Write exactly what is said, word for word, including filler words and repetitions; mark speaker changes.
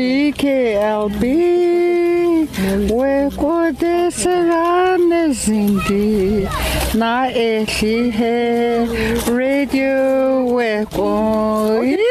Speaker 1: E K L B weko de serane zindi na ehi he radio weko.